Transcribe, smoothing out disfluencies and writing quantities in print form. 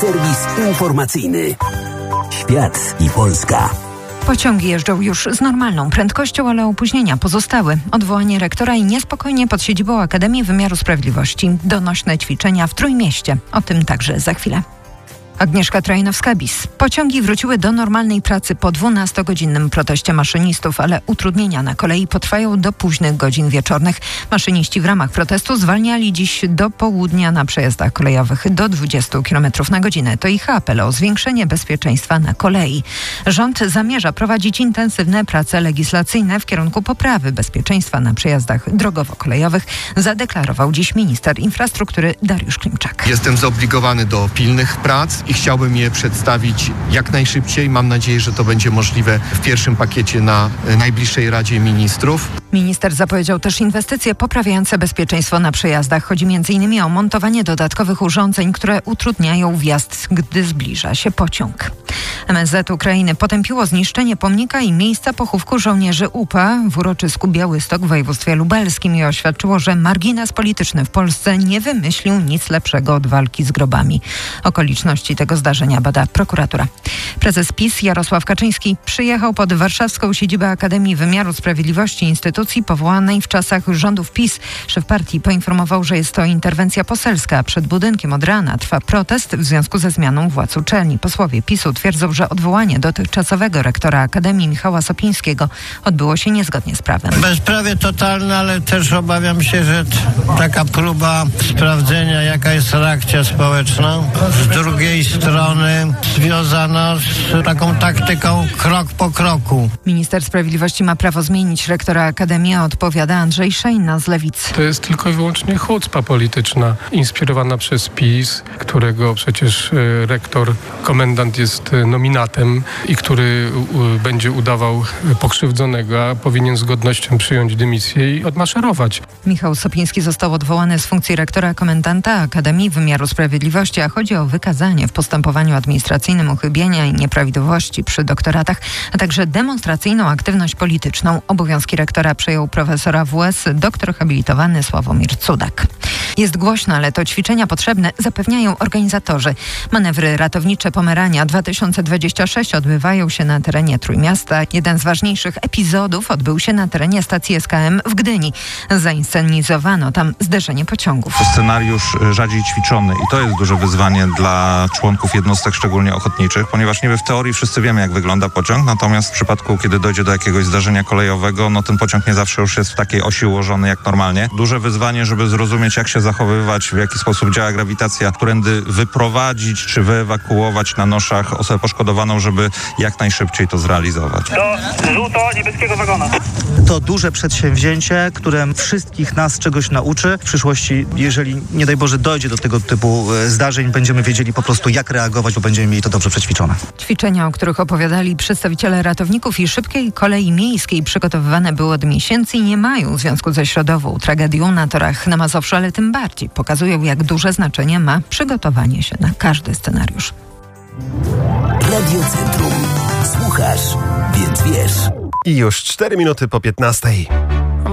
Serwis informacyjny. Świat i Polska. Pociągi jeżdżą już z normalną prędkością, ale opóźnienia pozostały. Odwołanie rektora i niespokojnie pod siedzibą Akademii Wymiaru Sprawiedliwości. Donośne ćwiczenia w Trójmieście. O tym także za chwilę. Agnieszka Trajnowska-Bis. Pociągi wróciły do normalnej pracy po 12-godzinnym proteście maszynistów, ale utrudnienia na kolei potrwają do późnych godzin wieczornych. Maszyniści w ramach protestu zwalniali dziś do południa na przejazdach kolejowych do 20 km na godzinę. To ich apel o zwiększenie bezpieczeństwa na kolei. Rząd zamierza prowadzić intensywne prace legislacyjne w kierunku poprawy bezpieczeństwa na przejazdach drogowo-kolejowych, zadeklarował dziś minister infrastruktury Dariusz Klimczak. Jestem zobligowany do pilnych prac i chciałbym je przedstawić jak najszybciej. Mam nadzieję, że to będzie możliwe w pierwszym pakiecie na najbliższej Radzie Ministrów. Minister zapowiedział też inwestycje poprawiające bezpieczeństwo na przejazdach. Chodzi m.in. o montowanie dodatkowych urządzeń, które utrudniają wjazd, gdy zbliża się pociąg. MSZ Ukrainy potępiło zniszczenie pomnika i miejsca pochówku żołnierzy UPA w uroczysku Białystok w województwie lubelskim i oświadczyło, że margines polityczny w Polsce nie wymyślił nic lepszego od walki z grobami. Okoliczności tego zdarzenia bada prokuratura. Prezes PiS Jarosław Kaczyński przyjechał pod warszawską siedzibę Akademii Wymiaru Sprawiedliwości, instytucji powołanej w czasach rządów PiS. Szef partii poinformował, że jest to interwencja poselska. Przed budynkiem od rana trwa protest w związku ze zmianą władz uczelni. Posłowie PiS-u twierdzą, że odwołanie dotychczasowego rektora Akademii Michała Sopińskiego odbyło się niezgodnie z prawem. Bezprawie totalne, ale też obawiam się, że taka próba sprawdzenia, jaka jest reakcja społeczna, z drugiej strony związana z taką taktyką krok po kroku. Minister Sprawiedliwości ma prawo zmienić rektora Akademii, odpowiada Andrzej Szejna z Lewicy. To jest tylko i wyłącznie chucpa polityczna, inspirowana przez PiS, którego przecież rektor, komendant jest nominatem i który będzie udawał pokrzywdzonego, a powinien z godnością przyjąć dymisję i odmaszerować. Michał Sopiński został odwołany z funkcji rektora komendanta Akademii Wymiaru Sprawiedliwości, a chodzi o wykazanie w postępowaniu administracyjnym uchybienia i nieprawidłowości przy doktoratach, a także demonstracyjną aktywność polityczną. Obowiązki rektora przejął profesora WS doktor habilitowany Sławomir Cudak. Jest głośno, ale to ćwiczenia potrzebne, zapewniają organizatorzy. Manewry ratownicze Pomerania 2026 odbywają się na terenie Trójmiasta. Jeden z ważniejszych epizodów odbył się na terenie stacji SKM w Gdyni. Zainscenizowano tam zderzenie pociągów. To scenariusz rzadziej ćwiczony i to jest duże wyzwanie dla członków jednostek, szczególnie ochotniczych, ponieważ niby w teorii wszyscy wiemy, jak wygląda pociąg, natomiast w przypadku, kiedy dojdzie do jakiegoś zdarzenia kolejowego, ten pociąg nie zawsze już jest w takiej osi ułożony jak normalnie. Duże wyzwanie, żeby zrozumieć, jak się zachowywać, w jaki sposób działa grawitacja, którędy wyprowadzić czy wyewakuować na noszach osobę poszkodowaną, żeby jak najszybciej to zrealizować. Do żółto-niebieskiego wagona. To duże przedsięwzięcie, które wszystkich nas czegoś nauczy. W przyszłości, jeżeli nie daj Boże dojdzie do tego typu zdarzeń, będziemy wiedzieli po prostu, jak reagować, bo będziemy mieli to dobrze przećwiczone. Ćwiczenia, o których opowiadali przedstawiciele ratowników i szybkiej kolei miejskiej, przygotowywane były od miesięcy i nie mają związku ze środową tragedią na torach na Mazowszu, ale tym bardziej pokazują, jak duże znaczenie ma przygotowanie się na każdy scenariusz. Radio Centrum. Słuchasz, więc wiesz. I już 4 minuty po 15.